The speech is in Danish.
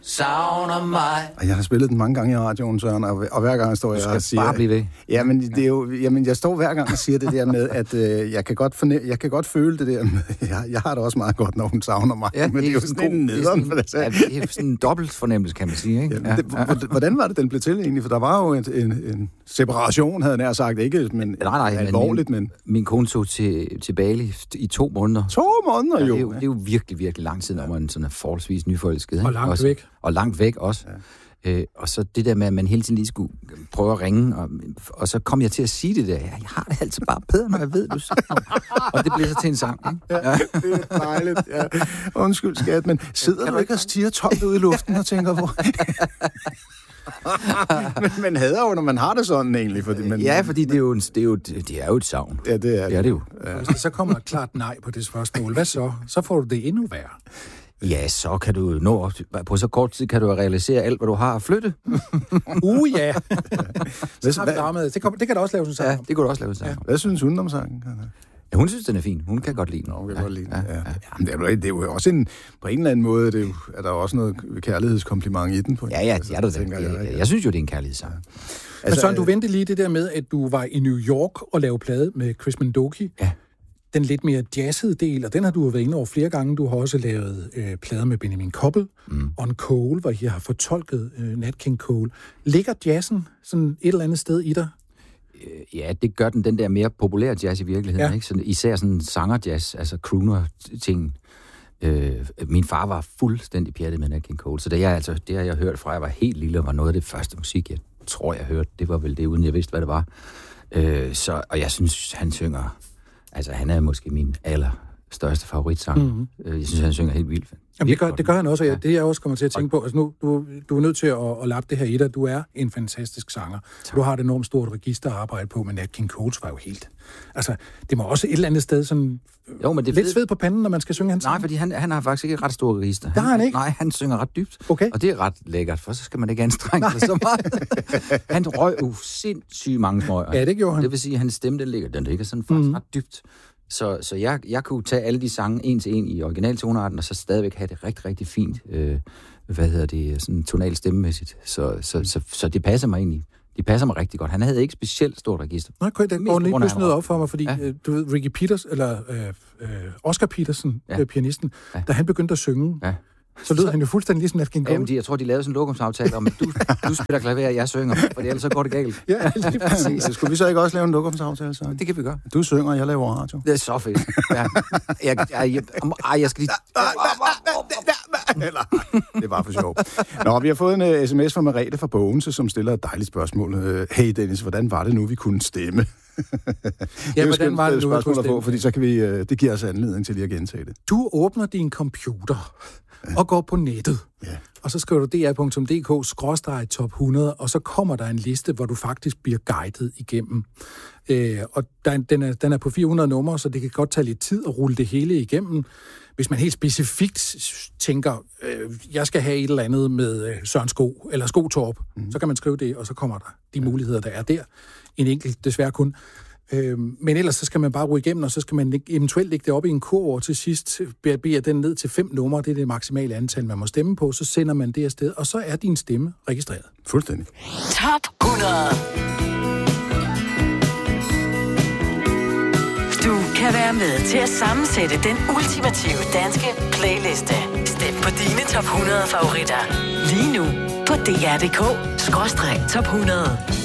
savner mig. Jeg har spillet den mange gange i radioen, Søren, og hver gang står jeg og siger... bare blive ved. Jamen, det er jo, jeg står hver gang og siger det der med, at jeg kan godt føle det der med... Jeg har det også meget godt, når hun savner mig. Ja, men det er jo sådan en nederen for det. Ja, det er sådan en dobbelt fornemmelse, kan man sige, ikke? Ja, hvordan var det, den blev til egentlig? For der var jo en separation, havde jeg nær sagt. Ikke men alvorligt, men... Min kone tog til Bali i 2 måneder. 2 måneder, jo. Det er jo virkelig, virkelig lang tid, når man sådan er forholdsvis nyforelsket. Og langt væk. Og langt væk også. Ja. Og så det der med, at man hele tiden lige skulle prøve at ringe, og så kom jeg til at sige det der. Jeg har det altså bare bedre, når jeg ved, du siger. Og det blev så til en sang, ikke? Ja, det er dejligt. Ja. Undskyld, skat, men sidder du ikke og stiger tomt ud i luften og tænker, hvor... men hader jo, når man har det sådan egentlig. Fordi det er jo et savn. Ja, det er det jo. Ja. Hvis der så kommer et klart nej på det spørgsmål, hvad så? Så får du det endnu værre. Ja, så kan du nå på så kort tid kan du realisere alt, hvad du har at flytte. Ja. Det kan du også lave sådan en sang. Ja, det kunne du også lave sådan en sang. Hvad synes hun om sangen? Ja, hun synes, den er fin. Hun kan godt lide den. Hun kan godt lide den, ja. Det er jo også på en eller anden måde, er der også noget kærlighedskompliment i den. Ja, det er det. Jeg synes jo, det er en kærlighedssang. Ja. Men Søren, du ventede lige det der med, at du var i New York og lavede plade med Chris Mendoki. Ja. Den lidt mere jazzede del, og den har du været inde over flere gange. Du har også lavet plader med Benjamin Koppel, On Cole, hvor I har fortolket Nat King Cole. Ligger jazzen sådan et eller andet sted i dig? Ja, det gør den der mere populære jazz i virkeligheden, ja. Ikke? Så, især sådan sanger-jazz, altså crooner-ting. Min far var fuldstændig pjattet med Nat King Cole, så det har jeg hørt fra, jeg var helt lille, og var noget af det første musik, jeg tror, jeg hørte. Det var vel det, uden jeg vidste, hvad det var. Og jeg synes, han synger... Altså, han er måske min allerstørste favoritsang. Mm-hmm. Jeg synes, han synger helt vildt. Jamen, det gør han også, og det jeg også kommer til at tænke på. Altså nu, du er nødt til at lappe det her i dig. Du er en fantastisk sanger. Du har et enormt stort register at arbejde på, men Nat King Cole var jo helt... Altså, det må også et eller andet sted sådan... Jo, men det lidt sved på panden, når man skal synge hans sang. Nej, fordi han har faktisk ikke et ret stort register. Det har han ikke? Nej, han synger ret dybt. Okay. Og det er ret lækkert, for så skal man ikke anstrenge sig så meget. Han røg jo sindssygt mange smøger. Ja, det gjorde han. Det vil sige, at hans stemme, den ligger sådan faktisk ret dybt. Så jeg kunne tage alle de sange en til en i originaltonarten, og så stadigvæk have det rigtig, rigtig fint, sådan tonalt stemmemæssigt. Så det passer mig egentlig. De passer mig rigtig godt. Han havde ikke specielt stort register. Nej, det går lige pludselig noget op for mig, fordi du ved, Ricky Peters, eller Oscar Peterson, pianisten, da han begyndte at synge, så lød han jo fuldstændig ligesom Nat King Cole. Jamen, jeg tror, de lavede sådan en lokumsaftale om, at du spiller klaver, og jeg synger, for ellers så går det galt. Ja, lige præcis. Så skulle vi så ikke også lave en lokumsaftale, så? Det kan vi gøre. Du synger, og jeg laver radio. Det er så fedt. Jeg skal lige... Det var for sjov. Nå, vi har fået en sms fra Merete fra Bogense, som stiller et dejligt spørgsmål. Hey Dennis, hvordan var det nu, vi kunne stemme? Ja, hvordan var det nu, vi kunne stemme? Fordi så kan vi, det giver os anledning til lige at gentage det. Du åbner din computer og går på nettet. Ja. Og så skriver du dr.dk/top 100, og så kommer der en liste, hvor du faktisk bliver guidet igennem. Og den er på 400 numre, så det kan godt tage lidt tid at rulle det hele igennem. Hvis man helt specifikt tænker, jeg skal have et eller andet med Søren Sko, eller Skotorp, så kan man skrive det, og så kommer der de muligheder, der er der. En enkelt, desværre kun. Men ellers så skal man bare rulle igennem, og så skal man eventuelt lægge det op i en kurv, og til sidst beder den ned til 5 numre, det er det maksimale antal, man må stemme på, så sender man det afsted, og så er din stemme registreret. Fuldstændig. Top 100. Du kan være med til at sammensætte den ultimative danske playliste. Stem på dine top 100 favoritter. Lige nu på dr.dk/top 100.